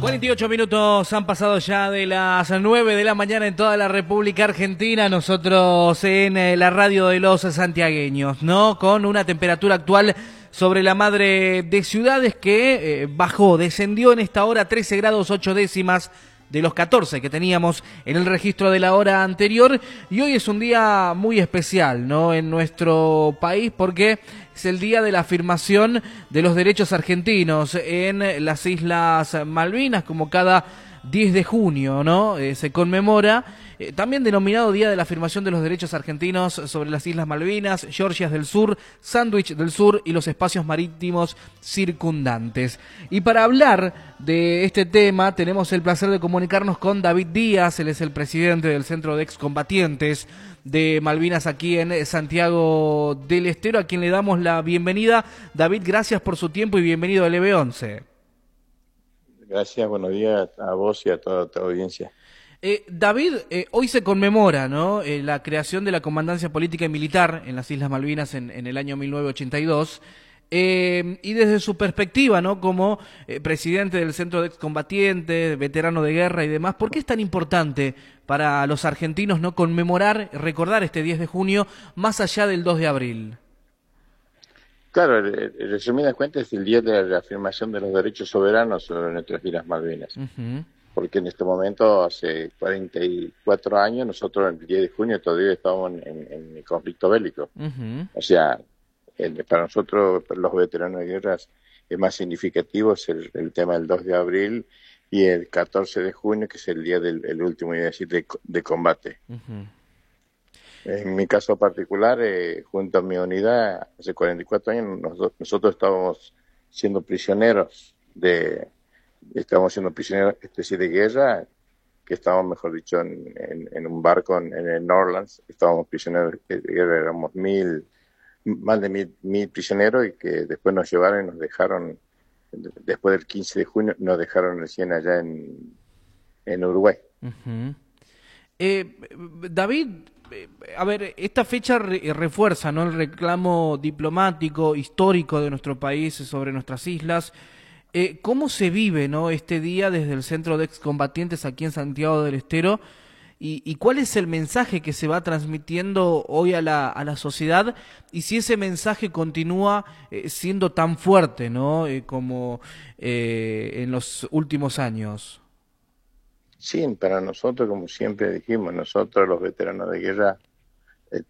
48 minutos han pasado ya de las 9 de la mañana en toda la República Argentina. Nosotros en la radio de los santiagueños, ¿no? Con una temperatura actual sobre la madre de ciudades que descendió en esta hora 13 grados 8 décimas de los 14 que teníamos en el registro de la hora anterior. Y hoy es un día muy especial, ¿no? En nuestro país, porque es el día de la afirmación de los derechos argentinos en las Islas Malvinas, como cada 10 de junio, ¿no? Se conmemora, también denominado Día de la Afirmación de los Derechos Argentinos sobre las Islas Malvinas, Georgias del Sur, Sandwich del Sur y los espacios marítimos circundantes. Y para hablar de este tema tenemos el placer de comunicarnos con David Díaz. Él es el presidente del Centro de Excombatientes de Malvinas aquí en Santiago del Estero, a quien le damos la bienvenida. David, gracias por su tiempo y bienvenido al EB11. Gracias, buenos días a vos y a toda tu audiencia. David, hoy se conmemora, ¿no? La creación de la Comandancia Política y Militar en las Islas Malvinas en el año 1982. Y desde su perspectiva, ¿no? Como presidente del Centro de Excombatientes, veterano de guerra y demás, ¿por qué es tan importante para los argentinos no recordar este 10 de junio más allá del 2 de abril? Claro, en resumidas cuentas es el Día de la Reafirmación de los Derechos Soberanos sobre nuestras Islas Malvinas. Porque en este momento, hace 44 años, nosotros el 10 de junio todavía estábamos en el conflicto bélico. O sea, para nosotros, los veteranos de guerras, es más significativo es el tema del 2 de abril y el 14 de junio, que es el día el último día de combate. En mi caso particular, junto a mi unidad, hace 44 años, nosotros estábamos siendo prisioneros especie de guerra, que estábamos, mejor dicho, en un barco en el Norlands. Estábamos prisioneros de guerra, éramos más de mil prisioneros, y que después nos llevaron y nos dejaron, después del 15 de junio, nos dejaron recién allá en Uruguay. David, a ver, esta fecha refuerza, ¿no?, el reclamo diplomático, histórico de nuestro país sobre nuestras islas. ¿Cómo se vive, ¿no?, este día desde el Centro de Excombatientes aquí en Santiago del Estero? ¿Y cuál es el mensaje que se va transmitiendo hoy a la sociedad? Y si ese mensaje continúa siendo tan fuerte, ¿no?, como en los últimos años. Sí, para nosotros, como siempre dijimos, nosotros los veteranos de guerra